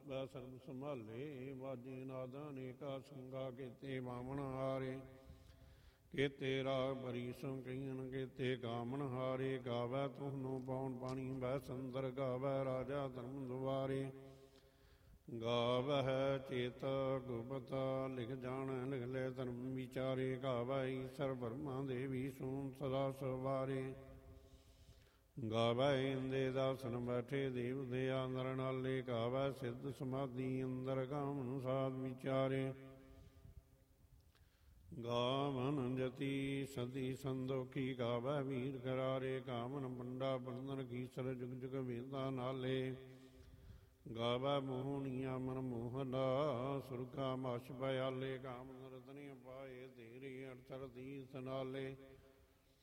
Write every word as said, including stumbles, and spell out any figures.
ਵੈ ਸਰਬ ਸੰਭਾਲੇ। ਵਾਜੇ ਨਾਦਾਂ ਅਨੇਕਾ ਸੰਗਾ ਕੀਤੇ ਬਾਮਣ ਹਾਰੇ। ਕੇਤੇ ਰਾਗ ਭਰੀ ਸੋ ਕਈਨ ਕੇਤੇ ਗਾਮਣ ਹਾਰੇ। ਗਾਵੈ ਤੁਹਨੂੰ ਪੌਣ ਪਾਣੀ ਬੈ ਸੰਦਰ ਗਾਵੈ ਰਾਜਾ ਧਰਮ ਦੁਆਰੇ। ਗਾਵਹਿ ਚੇਤ ਗੁਪਤਾ ਲਿਖ ਜਾਣ ਲਿਖ ਲੈ ਧਰਮ ਵਿਚਾਰੇ। ਗਾਵੈ ਈਸਰ ਬਰਮਾ ਦੇਵੀ ਸੂਨ ਸਦਾ ਸਵਾਰੇ। ਗਾਵੈ ਇੰਦੇ ਦਾਸਨ ਬੈਠੇ ਦੇਵ ਦਿਆ ਨਰ ਨਾਲੇ। ਗਾਵੈ ਸਿੱਧ ਸਮਾਧੀ ਅੰਦਰ ਗਾਵਨ ਸਾਧ ਵਿਚਾਰੇ। ਗਾਵਨ ਜਤੀ ਸਦੀ ਸੰਦੋਖੀ ਗਾਵੈ ਵੀਰ ਕਰਾਰੇ। ਗਾਵਨ ਪੰਡਾ ਬੰਦਨ ਕੀਸਰ ਜੁਗ ਜੁਗ ਵੇਦਾਂ ਨਾਲੇ। ਗਾਵੈ ਮੋਹਣੀਆ ਮਨ ਮੋਹਨਾ ਸੁਰਗਾ ਮਛ ਪਿਆਲੇ। ਗਾਵਨ ਰਤਨੀ ਪਾਏ ਤੇਰੇ ਅਠਸਰ ਤੀਰਥ ਨਾਲੇ।